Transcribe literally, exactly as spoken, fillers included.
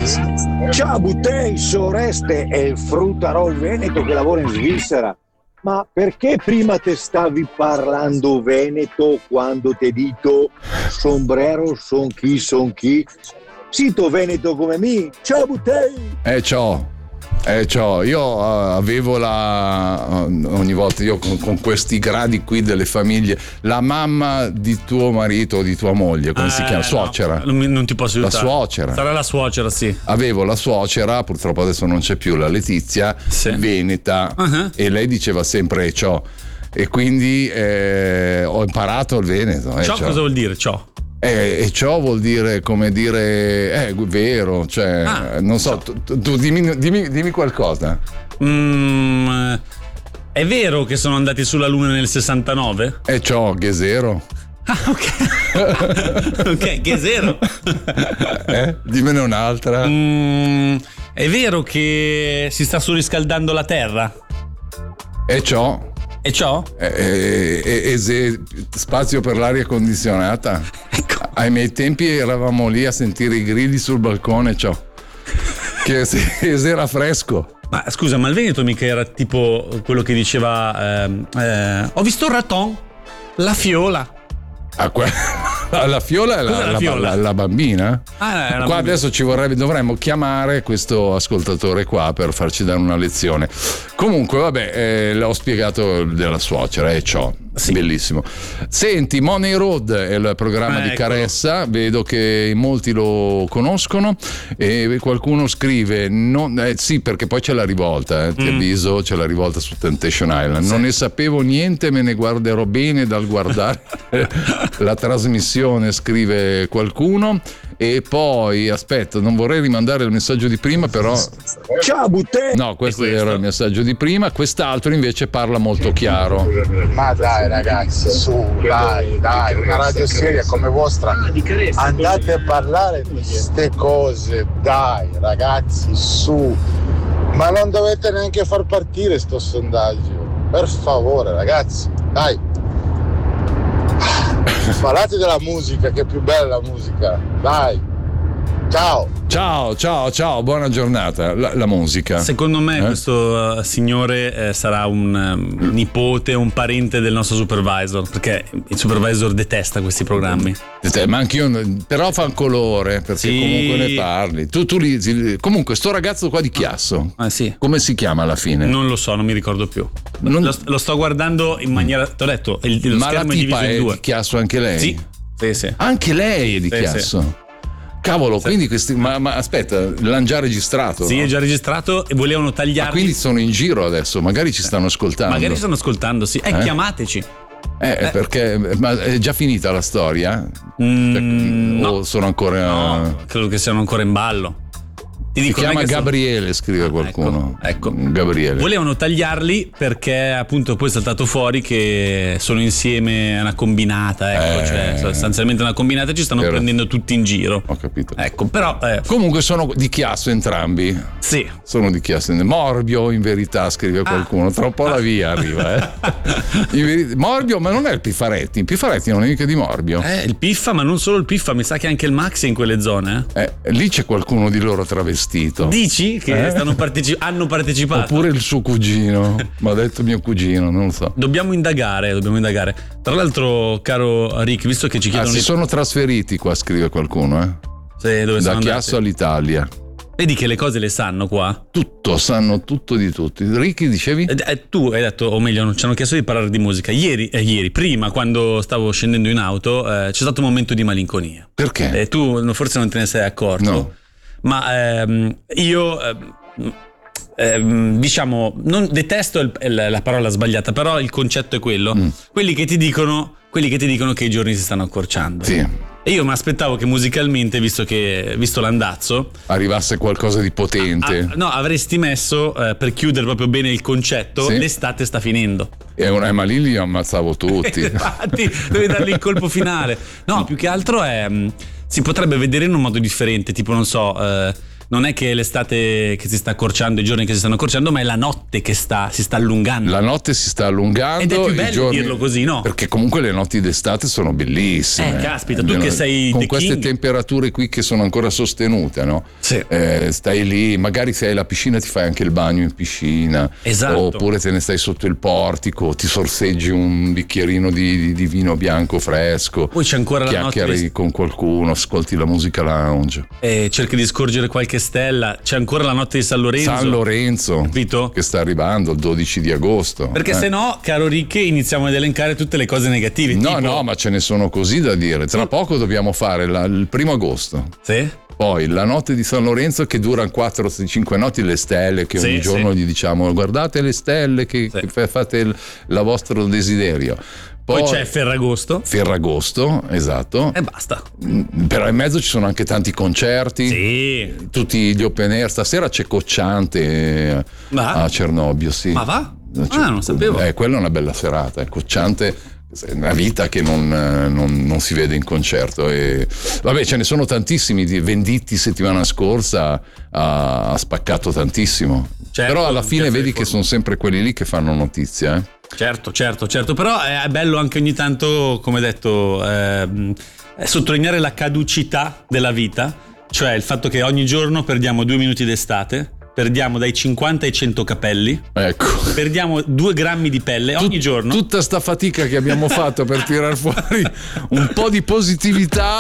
Ciao Buttei, Soreste è il fruttarol veneto che lavora in Svizzera. Ma perché prima te stavi parlando veneto quando ti dico sombrero son chi son chi? Sito veneto come me. Ciao Buttei. Eh ciao. Eh, ciao, io uh, avevo la uh, ogni volta io con, con questi gradi qui delle famiglie, la mamma di tuo marito o di tua moglie, come eh, si chiama? Suocera. No, non ti posso aiutare. La suocera. Sarà la suocera, sì. Avevo la suocera, purtroppo adesso non c'è più, la Letizia, sì. Veneta, uh-huh. E lei diceva sempre ciao. E quindi eh, ho imparato il veneto. Eh, ciao, cosa vuol dire ciao? Eh, e ciò vuol dire come dire è eh, vero, cioè ah, non so, tu, tu dimmi, dimmi, dimmi qualcosa. Mm, è vero che sono andati sulla Luna nel sessantanove? E ciò, Ghesero. Ah, ok. Ok, Ghesero. Eh, dimmene un'altra. Mm, è vero che si sta surriscaldando la Terra? E ciò. E ciò? E, e, e se spazio per l'aria condizionata. Ecco. Ai miei tempi eravamo lì a sentire i grilli sul balcone, ciò. Che se era fresco. Ma scusa, ma il Veneto mica era tipo quello che diceva ehm, eh, ho visto il raton, la fiola. Ah, que- la fiola è la, la, la, fiola? la, la bambina? Ah, qua bambina. Adesso ci vorrebbe, dovremmo chiamare questo ascoltatore qua per farci dare una lezione. Comunque vabbè, eh, l'ho spiegato della suocera e ciò. Sì. Bellissimo. Senti, Money Road è il programma eh, di Caressa, eccolo. Vedo che in molti lo conoscono e qualcuno scrive non, eh, sì, perché poi c'è la rivolta, eh, ti mm. avviso, c'è la rivolta su Temptation Island. Sì. Non ne sapevo niente, me ne guarderò bene dal guardare la trasmissione, scrive qualcuno. E poi aspetta, non vorrei rimandare il messaggio di prima, però ciao Buttè. No, questo, questo era il messaggio di prima, quest'altro invece parla molto chiaro. Ma dai ragazzi, su, dai, dai, una radio seria come vostra, andate a parlare di queste cose, dai ragazzi, su. Ma non dovete neanche far partire sto sondaggio, per favore ragazzi, dai. Parlate della musica, che è più bella la musica, dai. Ciao. Ciao, ciao, ciao, buona giornata. La, la musica. Secondo me eh? questo uh, signore eh, sarà un um, nipote, un parente del nostro supervisor, perché il supervisor detesta questi programmi. Ma anche io, però fa colore, perché sì. Comunque ne parli. Tu, tu li, comunque, sto ragazzo qua di Chiasso, ah, sì. Come si chiama alla fine? Non lo so, non mi ricordo più. Non... Lo, lo sto guardando in maniera. Ti ho detto, il, lo ma schermo la è diviso in due. È di Chiasso anche lei? Sì, sì, sì. Anche lei è di sì, Chiasso? Sì. Cavolo, sì. Quindi questi. Ma, ma aspetta, l'hanno già registrato? Sì, no? È già registrato e volevano tagliarli. Ma quindi sono in giro adesso, magari ci stanno ascoltando. Magari stanno ascoltando, sì. Eh, eh? Chiamateci. Eh, eh, perché. Ma è già finita la storia? Mm, o no. sono ancora. No, credo che siano ancora in ballo. Ti si dico, chiama sono... Gabriele, scrive qualcuno. Ecco, ecco. Gabriele. Volevano tagliarli perché appunto poi è saltato fuori che sono insieme a una combinata, ecco, eh, cioè sostanzialmente una combinata, ci stanno però, prendendo tutti in giro. Ho capito. Ecco, però eh. comunque sono di Chiasso entrambi. Sì. Sono di Chiasso. Morbio in verità, scrive qualcuno. Ah. Troppo alla via arriva, eh. in verità, Morbio, ma non è il Piffaretti. Il Piffaretti non è mica di Morbio. Eh, il Piffa, ma non solo il Piffa, mi sa che anche il Max è in quelle zone. Eh, lì c'è qualcuno di loro travestito. Dici? Che eh? stanno parteci- hanno partecipato. Oppure il suo cugino. Mi ha detto mio cugino, non lo so. Dobbiamo indagare, dobbiamo indagare. Tra l'altro, caro Rick, visto che ci chiedono. Ah, si di... sono trasferiti qua, scrive qualcuno, eh? Sì, dove da sono Chiasso andati? all'Italia. Vedi che le cose le sanno qua? Tutto, sanno tutto di tutti. Ricky, dicevi? Eh, eh, tu hai detto, o meglio, non ci hanno chiesto di parlare di musica. Ieri, eh, ieri prima, quando stavo scendendo in auto, eh, c'è stato un momento di malinconia. Perché? E eh, tu forse non te ne sei accorto. No. Ma ehm, io ehm, ehm, diciamo non detesto il, il, la parola sbagliata, però il concetto è quello. Mm. Quelli che ti dicono, quelli che ti dicono che i giorni si stanno accorciando. Sì. E io mi aspettavo che musicalmente, visto che visto l'andazzo, arrivasse qualcosa di potente. A, a, no, avresti messo eh, per chiudere proprio bene il concetto, sì. L'estate sta finendo. E una, ma lì li ammazzavo tutti. Infatti, devi dargli il colpo finale. No, più che altro è si potrebbe vedere in un modo differente, tipo non so, eh, non è che è l'estate che si sta accorciando, i giorni che si stanno accorciando, ma è la notte che sta, si sta allungando. La notte si sta allungando. Ed è più i bello giorni... dirlo così, no? Perché comunque le notti d'estate sono bellissime. Eh, caspita, tu che sei con the queste king. temperature qui che sono ancora sostenute, no? Sì. Eh, stai lì, magari se hai la piscina ti fai anche il bagno in piscina. Esatto. Oppure te ne stai sotto il portico, ti sorseggi un bicchierino di, di, di vino bianco fresco. Poi c'è ancora la notte chiacchieri di... con qualcuno, ascolti la musica lounge. E cerchi di scorgere qualche stella. C'è ancora la notte di San Lorenzo. San Lorenzo, capito? Che sta arrivando il dodici di agosto. Perché eh. se no, caro Ricche, iniziamo ad elencare tutte le cose negative. No, tipo... no, ma ce ne sono così da dire. Tra poco dobbiamo fare la, il primo agosto. Sì. Poi la notte di San Lorenzo che dura quattro cinque notti, le stelle che sì, ogni giorno sì. gli diciamo guardate le stelle che, sì. che fate il la vostro desiderio. Poi, Poi c'è Ferragosto. Ferragosto, esatto. E basta. Però in mezzo ci sono anche tanti concerti. Sì. Tutti gli open air. Stasera c'è Cocciante va? a Cernobbio, sì. Ma va? Ah, non sapevo. Eh, quella è una bella serata. Cocciante è una vita che non, non, non si vede in concerto. E vabbè, ce ne sono tantissimi. Venditti settimana scorsa ha, ha spaccato tantissimo. Certo, però alla fine vedi che sono sempre quelli lì che fanno notizia, eh? Certo, certo, certo, però è bello anche ogni tanto, come detto, eh, sottolineare la caducità della vita, cioè il fatto che ogni giorno perdiamo due minuti d'estate, perdiamo dai cinquanta ai cento capelli, ecco, perdiamo due grammi di pelle ogni Tut- giorno. Tutta sta fatica che abbiamo fatto per tirar fuori un po' di positività